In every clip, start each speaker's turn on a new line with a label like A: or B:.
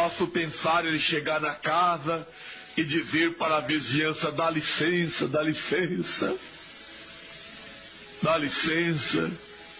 A: posso pensar ele chegar na casa e dizer para a vizinhança: dá licença, dá licença, dá licença.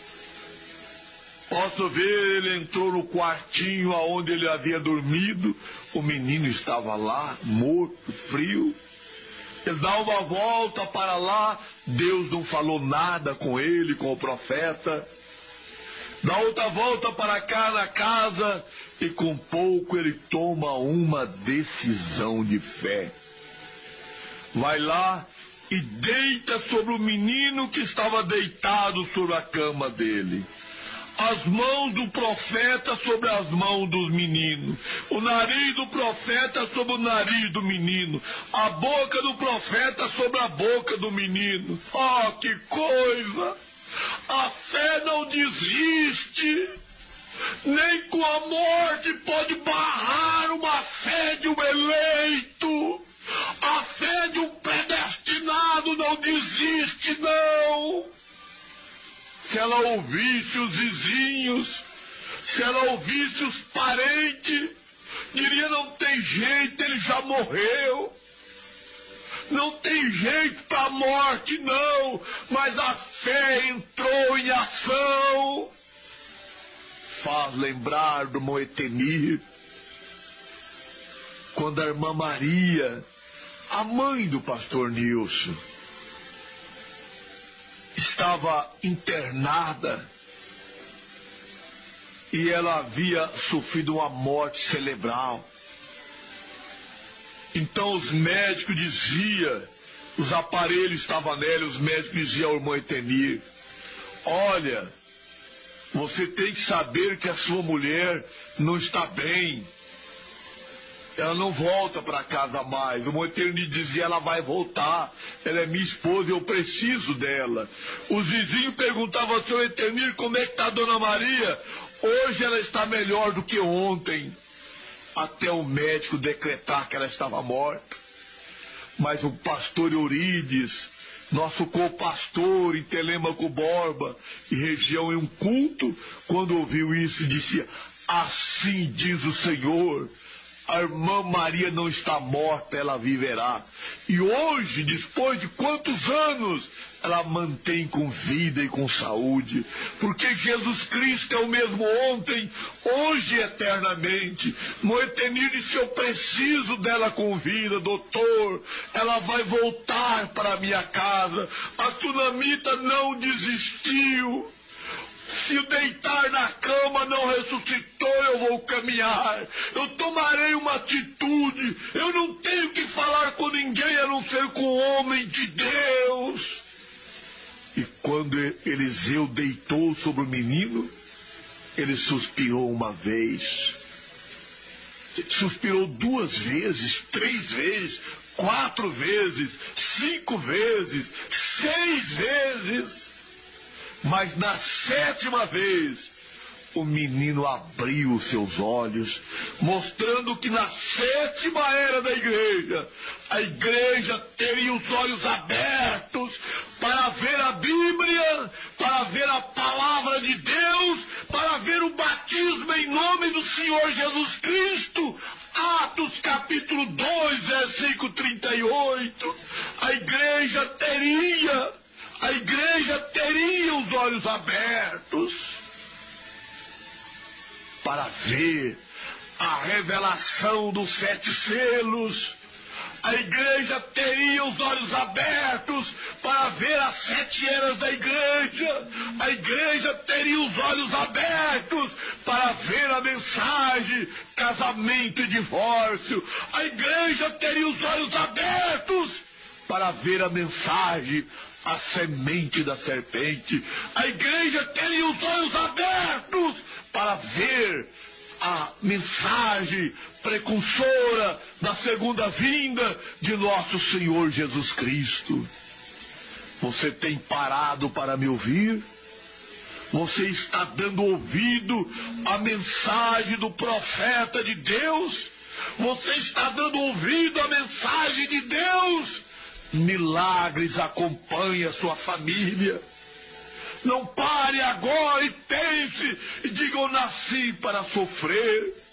A: Posso ver, ele entrou no quartinho aonde ele havia dormido, o menino estava lá, morto, frio. Ele dá uma volta para lá, Deus não falou nada com ele, com o profeta. Dá outra volta para cá na casa e com pouco ele toma uma decisão de fé. Vai lá e deita sobre o menino que estava deitado sobre a cama dele. As mãos do profeta sobre as mãos dos meninos, o nariz do profeta sobre o nariz do menino, a boca do profeta sobre a boca do menino. Oh, que coisa! A fé não desiste, nem com a morte pode barrar uma fé de um eleito. A fé de um predestinado não desiste, não. Se ela ouvisse os vizinhos, se ela ouvisse os parentes, diria: não tem jeito, ele já morreu. Não tem jeito para a morte, não. Mas a fé entrou em ação. Faz lembrar do Moetenir, quando a irmã Maria, a mãe do pastor Nilson, estava internada e ela havia sofrido uma morte cerebral. Então os médicos diziam, os aparelhos estavam nela, os médicos diziam ao irmão Etenir: olha, você tem que saber que a sua mulher não está bem. Ela não volta para casa mais. O irmão Etenir dizia: ela vai voltar. Ela é minha esposa, eu preciso dela. Os vizinhos perguntavam ao senhor Etenir: como é que está a dona Maria? Hoje ela está melhor do que ontem. Até o médico decretar que ela estava morta. Mas o pastor Eurides, nosso co-pastor em Telêmaco Borba e região, em um culto, quando ouviu isso, disse: assim diz o Senhor, a irmã Maria não está morta, ela viverá. E hoje, depois de quantos anos, ela mantém com vida e com saúde, porque Jesus Cristo é o mesmo ontem, hoje e eternamente. Moetenir disse: eu preciso dela com vida, doutor, ela vai voltar para a minha casa. A sunamita não desistiu. Se deitar na cama não ressuscitou, eu vou caminhar. Eu tomarei uma atitude. Eu não tenho que falar com ninguém a não ser com o homem de Deus. E quando Eliseu deitou sobre o menino, ele suspirou uma vez. Suspirou 2 vezes, 3 vezes, 4 vezes, 5 vezes, 6 vezes. Mas na 7ª vez, o menino abriu os seus olhos, mostrando que na 7ª era da igreja, a igreja teria os olhos abertos para ver a Bíblia, para ver a palavra de Deus, para ver o batismo em nome do Senhor Jesus Cristo. Atos capítulo 2, versículo 38. A igreja teria os olhos abertos para ver a revelação dos 7 selos. A igreja teria os olhos abertos para ver as 7 eras da igreja. A igreja teria os olhos abertos para ver a mensagem casamento e divórcio. A igreja teria os olhos abertos para ver a mensagem a semente da serpente. A igreja teria os olhos abertos para ver a mensagem precursora da segunda vinda de nosso Senhor Jesus Cristo. Você tem parado para me ouvir? Você está dando ouvido à mensagem do profeta de Deus? Você está dando ouvido à mensagem de Deus? Milagres acompanham a sua família. Não pare agora e pense e diga: eu nasci para sofrer.